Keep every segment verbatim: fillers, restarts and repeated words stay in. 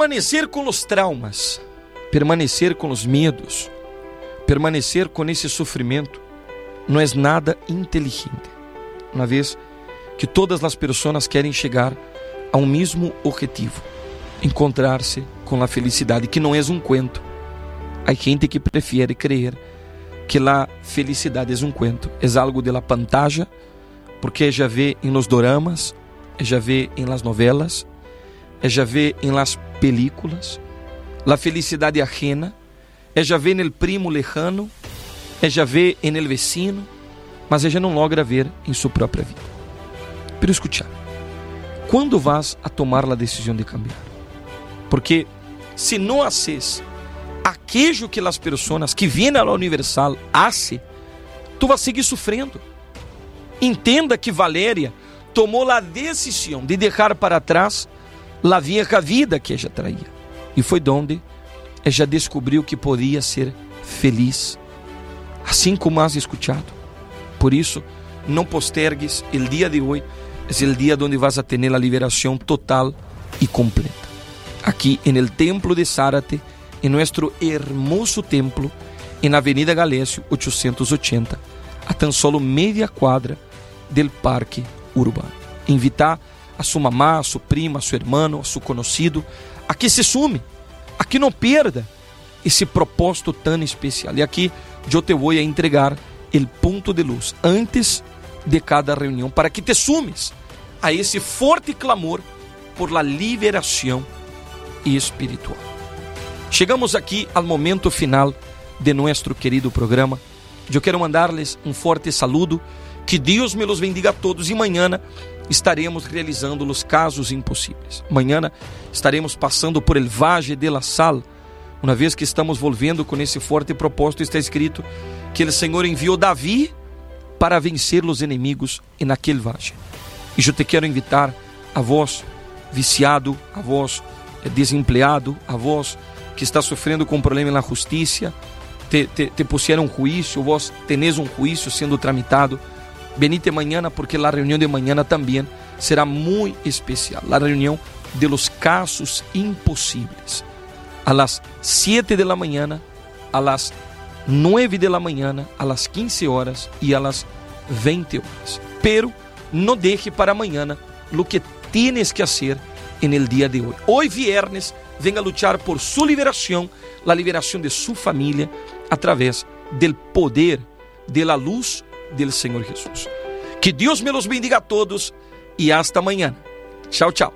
permanecer com os traumas, permanecer com os medos, permanecer com esse sofrimento não é nada inteligente, uma vez que todas as pessoas querem chegar a um mesmo objetivo, encontrar-se com a felicidade, que não é um cuento. Há gente que prefere crer que a felicidade é um cuento, é algo de la pantalla, porque já vê em los doramas, já vê em las novelas, já vê em las películas, a felicidade ajena, já vê no primo lejano, já vê em el vecino, mas ela não logra ver em sua própria vida. Pero escuchar, quando vas a tomar a decisão de cambiar? Porque se não haces aquello que as pessoas que vêm à Universal hacen, tu vas seguir sofrendo. Entenda que Valéria tomou a decisão de deixar para trás a vieja vida que ela traía. E foi donde ela descobriu que podia ser feliz, assim como has escuchado. Por isso, não postergues, o dia de hoje é o dia onde vas a ter a liberação total e completa. Aqui en el templo de Zárate, em nosso hermoso templo, em Avenida Galésio oitocentos e oitenta, a tan solo media quadra del Parque Urbano. Invitar a sua mamá, a sua prima, a seu irmão, a seu conhecido, a que se sume, a que não perda esse propósito tão especial. E aqui eu te vou a entregar o ponto de luz antes de cada reunião, para que te sumes a esse forte clamor por la liberação espiritual. Chegamos aqui ao momento final de nosso querido programa. Eu quero mandar-lhes um forte saludo, que Deus me los bendiga a todos, e amanhã estaremos realizando os casos impossíveis. Amanhã estaremos passando por el Valle de la Sal, uma vez que estamos volvendo com esse forte propósito. Está escrito que o Senhor enviou Davi para vencer os inimigos naquele valle. E eu te quero invitar, a vós viciado, a vós desempleado, a vós que está sofrendo com problema na justiça, te, te, te puseram um juízo, vós tenés um juízo sendo tramitado, venite amanhã, porque a reunião de amanhã também será muito especial, a reunião de los casos impossíveis, a las siete de la mañana, a las nueve de la mañana, a las quince horas e a las veinte horas. Pero não deje para amanhã lo que tienes que hacer en el día de hoy. Hoy viernes, venga a luchar por su liberación, la liberación de su familia, a través del poder de la luz del Señor Jesús. Que Dios me los bendiga a todos y hasta mañana. Chao, chao.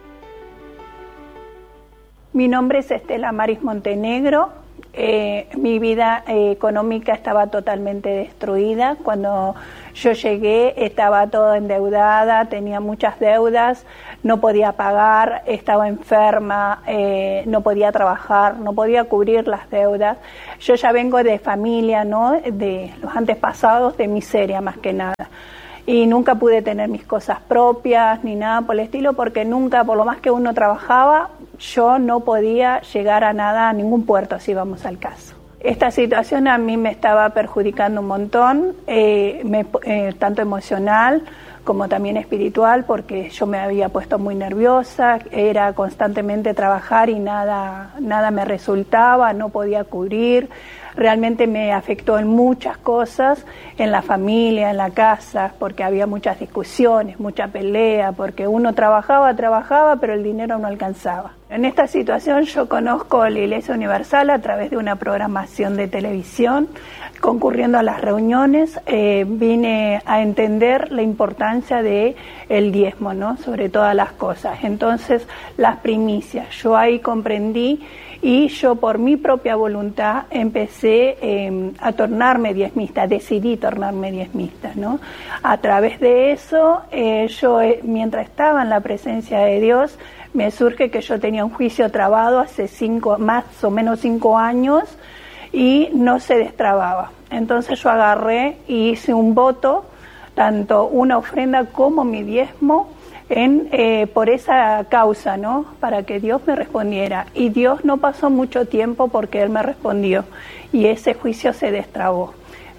Mi nombre es Estela Maris Montenegro. Eh, mi vida eh, económica estaba totalmente destruida. Cuando yo llegué estaba toda endeudada, tenía muchas deudas, no podía pagar, estaba enferma, eh, no podía trabajar, no podía cubrir las deudas. Yo ya vengo de familia, ¿no?, de los antepasados, de miseria más que nada. Y nunca pude tener mis cosas propias ni nada por el estilo, porque nunca, por lo más que uno trabajaba, yo no podía llegar a nada, a ningún puerto, si vamos al caso. Esta situación a mí me estaba perjudicando un montón, eh, me, eh, tanto emocional como también espiritual, porque yo me había puesto muy nerviosa, era constantemente trabajar y nada, nada me resultaba, no podía cubrir. Realmente me afectó en muchas cosas, en la familia, en la casa, porque había muchas discusiones, mucha pelea, porque uno trabajaba, trabajaba, pero el dinero no alcanzaba. En esta situación yo conozco la Iglesia Universal a través de una programación de televisión, concurriendo a las reuniones, eh, vine a entender la importancia de el diezmo, ¿no?, sobre todas las cosas. Entonces, las primicias, yo ahí comprendí. Y yo por mi propia voluntad empecé eh, a tornarme diezmista, decidí tornarme diezmista, ¿no? A través de eso, eh, yo eh, mientras estaba en la presencia de Dios, me surge que yo tenía un juicio trabado hace cinco, más o menos cinco años y no se destrababa. Entonces yo agarré y hice un voto, tanto una ofrenda como mi diezmo, En, eh, por esa causa, ¿no?, para que Dios me respondiera. Y Dios no pasó mucho tiempo porque Él me respondió y ese juicio se destrabó.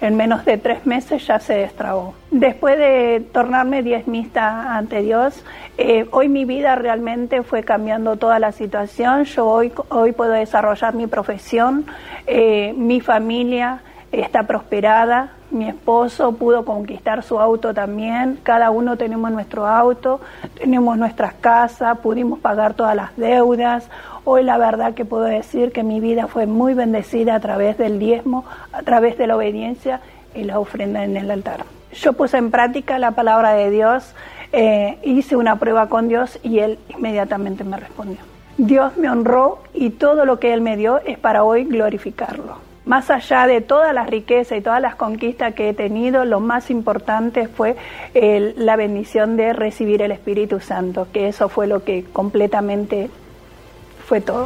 en menos de tres meses ya se destrabó. Después de tornarme diezmista ante Dios, eh, hoy mi vida realmente fue cambiando toda la situación. Yo hoy, hoy puedo desarrollar mi profesión, eh, mi familia está prosperada, mi esposo pudo conquistar su auto también, cada uno tenemos nuestro auto, tenemos nuestras casas, pudimos pagar todas las deudas. Hoy la verdad que puedo decir que mi vida fue muy bendecida a través del diezmo, a través de la obediencia y la ofrenda en el altar. Yo puse en práctica la palabra de Dios, eh, hice una prueba con Dios y Él inmediatamente me respondió. Dios me honró y todo lo que Él me dio es para hoy glorificarlo. Más allá de todas las riquezas y todas las conquistas que he tenido, lo más importante fue el, la bendición de recibir el Espíritu Santo, que eso fue lo que completamente fue todo.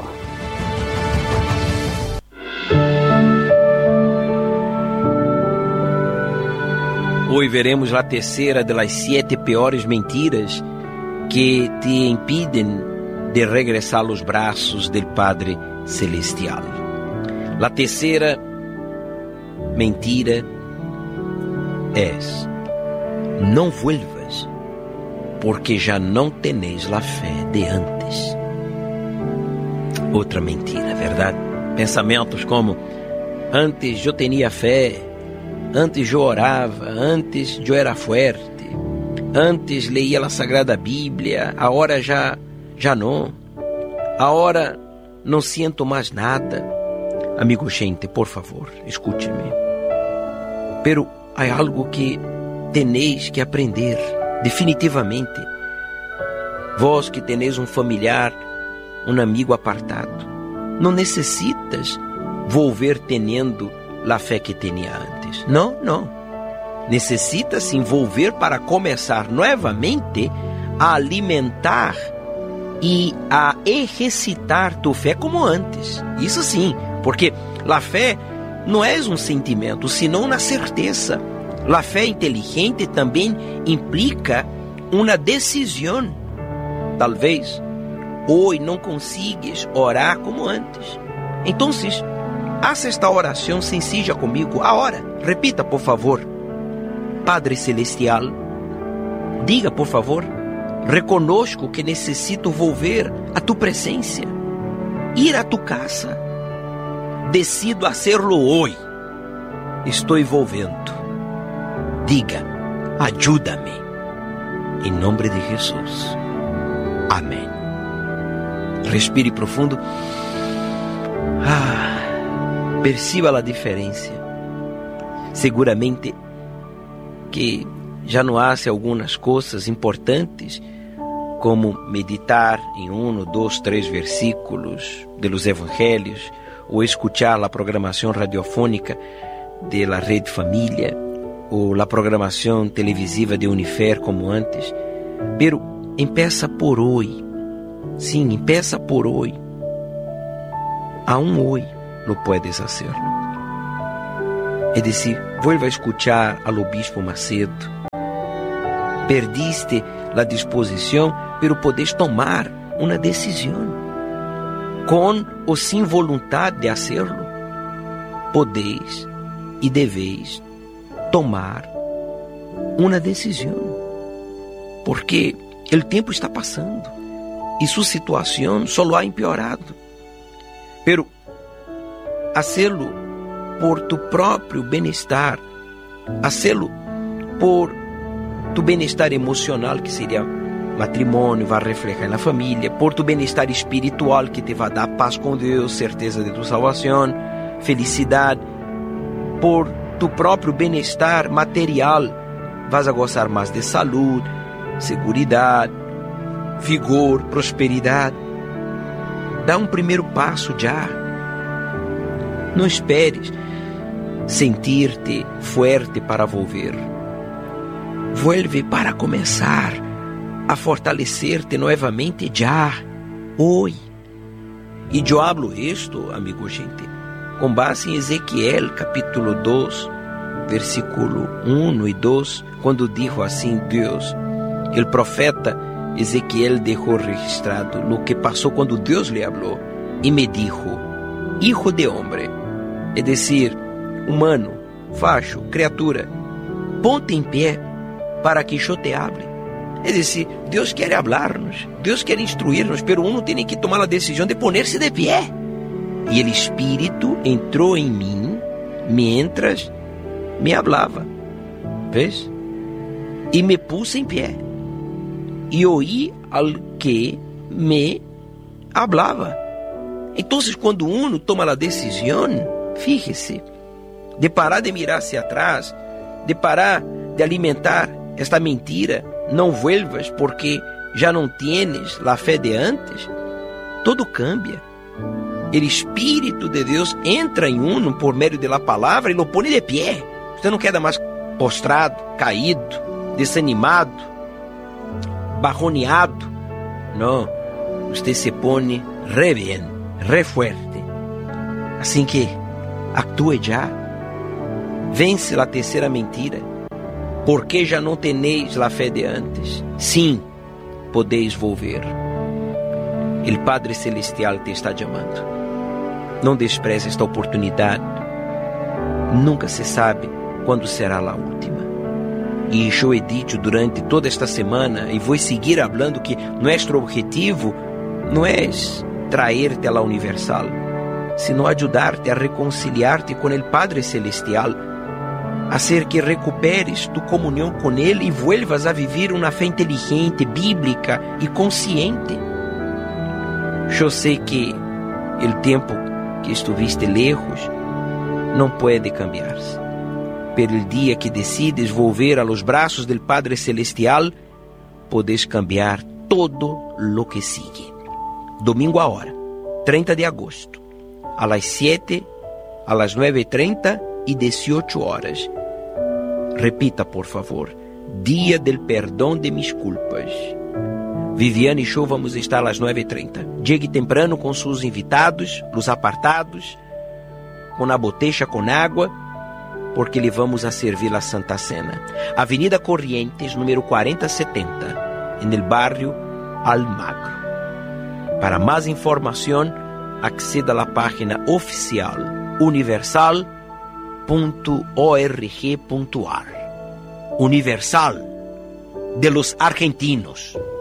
Hoy veremos la tercera de las siete peores mentiras que te impiden de regresar a los brazos del Padre Celestial. La tercera mentira es: não vuelvas, porque já não tenéis la fé de antes. Outra mentira, verdade? Pensamentos como: antes eu tinha fé, antes eu orava, antes eu era fuerte, antes leía a Sagrada Bíblia, agora já, já não, agora não sinto mais nada. Amigo gente, por favor, escute-me. Pero há algo que tenéis que aprender, definitivamente. Vós que tenéis um familiar, um amigo apartado, não necessitas volver tendo a fé que tinha antes. Não, não. Necessitas se envolver para começar novamente a alimentar e a exercitar tu fé como antes. Isso sim. Porque a fé não é um sentimento, senão uma certeza. A fé inteligente também implica uma decisão. Talvez hoje não consigues orar como antes. Então, faça esta oração sencilla comigo. Agora, repita, por favor. Padre Celestial, diga, por favor, reconozco que necessito volver a tu presença, ir a tu casa. Decido hacerlo hoy. Estou volvendo. Diga, ayúdame. Em nome de Jesus. Amém. Respire profundo. Ah, perciba a diferença. Seguramente que já não hace algumas coisas importantes, como meditar em um, dois, três versículos de los Evangelhos, ou escuchar a programação radiofônica de la Rede Família, ou a programação televisiva de Unifer como antes. Pero empieza por hoje. Sim, empieza por hoje. Aún hoje lo puedes hacerlo. É decir, vuelva a escuchar al obispo Macedo. Perdiste a disposição, pero podes tomar uma decisão. Com ou sem vontade de hacerlo, podeis e deveis tomar uma decisão, porque o tempo está passando e sua situação só ha empeorado. Pero hacerlo por tu próprio bem-estar, hacerlo por tu bem-estar emocional, que seria matrimônio, vai refletir na família, por tu bem-estar espiritual, que te vai dar paz com Deus, certeza de tu salvação, felicidade, por tu próprio bem-estar material, vas a gozar mais de saúde, seguridade, vigor, prosperidade. Dá um primeiro passo já. Não esperes sentir-te forte para volver. Vuelve para começar a fortalecer-te novamente já, hoje. E eu hablo isto, amigo gente, com base em Ezequiel capítulo dois, versículo um e dois, quando dijo assim Deus, o profeta Ezequiel deixou registrado o que passou quando Deus lhe falou e me dijo: Hijo de hombre, é decir, humano, facho, criatura, ponte em pé para que eu te hable. É decir, Deus quer hablar-nos, Deus quer instruir-nos, pero uno tem que tomar a decisão de poner-se de pé. E o Espírito entrou em mim, mientras me hablava. ¿Ves? E me puse em pé. E oí al que me hablava. Então, quando uno toma a decisão, fíjese, de parar de mirar hacia atrás, de parar de alimentar esta mentira, não vuelvas porque já não tienes a fé de antes, tudo cambia. O Espírito de Deus entra em uno por meio da palavra e lo pone de pé. Você não queda mais postrado, caído, desanimado, bajoneado. Não, você se pone re bem, re fuerte. Assim que actue já. Vence a terceira mentira. Porque já não teneis a fé de antes. Sim, podeis volver. O Padre Celestial te está chamando. Não despreze esta oportunidade. Nunca se sabe quando será a última. E eu he dicho durante toda esta semana, e vou seguir falando, que nosso objetivo não é traer-te a la universal, sino ajudar-te a reconciliar-te com o Padre Celestial, hacer que recuperes tu comunhão com Ele e vuelvas a viver uma fé inteligente, bíblica e consciente. Eu sei que o tempo que estuviste lejos não pode cambiar-se, pero el dia que decides volver a los braços del Padre Celestial, podes cambiar todo lo que sigue. Domingo agora, trinta de agosto, a las siete, a las nueve y treinta e dezoito horas. Repita, por favor. Dia del perdão de mis culpas. Viviane e eu vamos estar às nove e trinta. Llegue temprano com seus invitados, os apartados, com a botecha com água, porque lhe vamos a servir a Santa Cena. Avenida Corrientes, número quarenta setenta, en el barrio Almagro. Para mais informação, acceda à página oficial universal punto org punto ar. Universal de los argentinos.